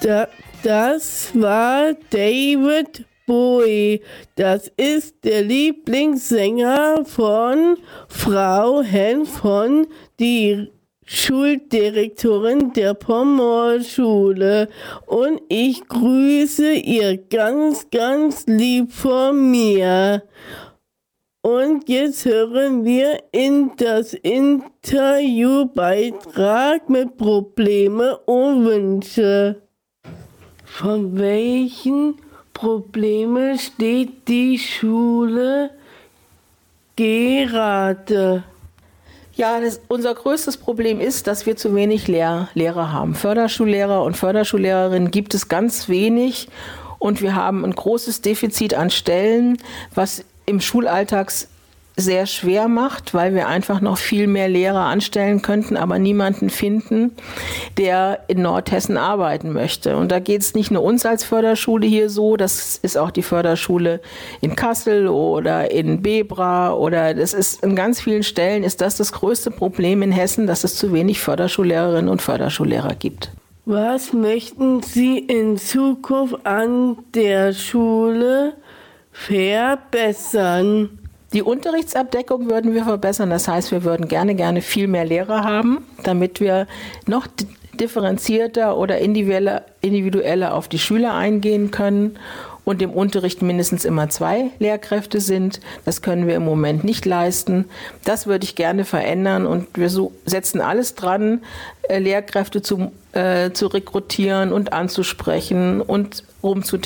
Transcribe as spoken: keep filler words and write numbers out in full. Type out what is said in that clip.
Da, das war David Bowie. Das ist der Lieblingssänger von Frau Henfon, die Schuldirektorin der Pommerschule. Und ich grüße ihr ganz, ganz lieb von mir. Und jetzt hören wir in das Interviewbeitrag mit Probleme und Wünsche. Von welchen Problemen steht die Schule gerade? Ja, das, unser größtes Problem ist, dass wir zu wenig Lehr- Lehrer haben. Förderschullehrer und Förderschullehrerinnen gibt es ganz wenig und wir haben ein großes Defizit an Stellen, was im Schulalltag sehr schwer macht, weil wir einfach noch viel mehr Lehrer anstellen könnten, aber niemanden finden, der in Nordhessen arbeiten möchte. Und da geht es nicht nur uns als Förderschule hier so, das ist auch die Förderschule in Kassel oder in Bebra oder das ist in ganz vielen Stellen ist das das größte Problem in Hessen, dass es zu wenig Förderschullehrerinnen und Förderschullehrer gibt. Was möchten Sie in Zukunft an der Schule verbessern? Die Unterrichtsabdeckung würden wir verbessern. Das heißt, wir würden gerne, gerne viel mehr Lehrer haben, damit wir noch differenzierter oder individueller, individueller auf die Schüler eingehen können und im Unterricht mindestens immer zwei Lehrkräfte sind. Das können wir im Moment nicht leisten. Das würde ich gerne verändern und wir so, setzen alles dran, äh, Lehrkräfte zu, äh, zu rekrutieren und anzusprechen und rumzutelefonieren.